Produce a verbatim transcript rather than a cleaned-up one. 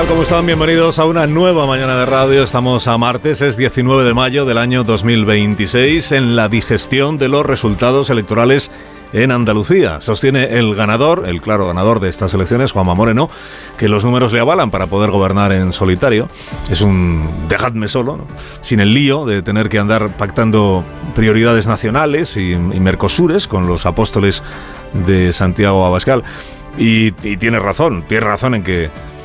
¿Cómo están? Bienvenidos a una nueva mañana de radio. Estamos a martes, es diecinueve de mayo del año dos mil veintiséis, en la digestión de los resultados electorales en Andalucía. Sostiene el ganador, el claro ganador de estas elecciones, Juanma Moreno, que los números le avalan para poder gobernar en solitario. Es un dejadme solo, ¿no? Sin el lío de tener que andar pactando prioridades nacionales y, y mercosures con los apóstoles de Santiago Abascal. Y, y tiene razón, tiene razón en que